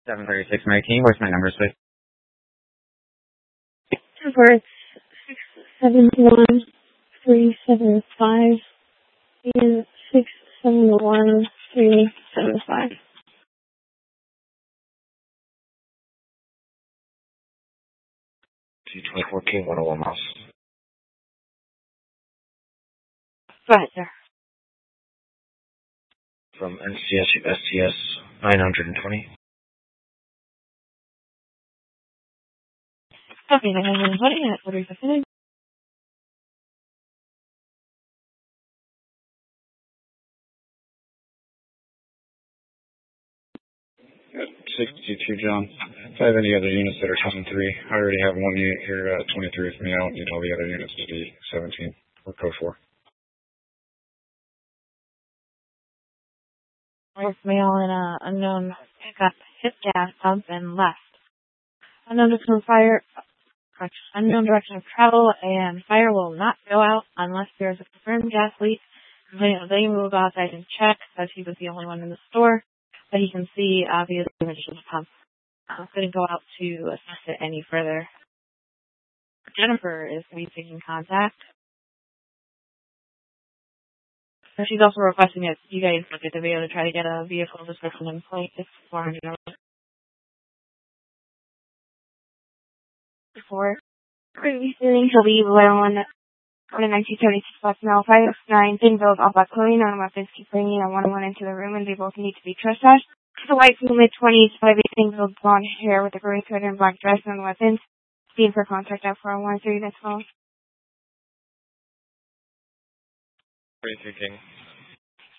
736 Maritime, where's my number, please? Number 671-375 and 671-375. 224K, 101 miles. Go ahead, sir. From NCS to STS 920. Okay, 920, and that's what we're fitting. At 62, John. If I have any other units that are 23, I already have one unit here at 23 with me. I don't need all the other units to be 17 or code 4. Voicemail and unknown pickup hit gas pump and left. Unknown direction of travel, and fire will not go out unless there is a confirmed gas leak. They will go outside and check, because he was the only one in the store, but he can see the image of the pump. Couldn't go out to assess it any further. Jennifer is going to be taking contact. So she's also requesting that you guys look at the video to try to get a vehicle description and plate. It's $400. Before receiving to leave on 1936 West Mile 569 Pinville off by clothing on weapons, keep bringing a one-on-one into the room, and they both need to be trespassed. The white female mid-20s, 5'8" with blonde hair with a gray sweater and black dress on weapons. Being for contact at 413, that's all. 33 King.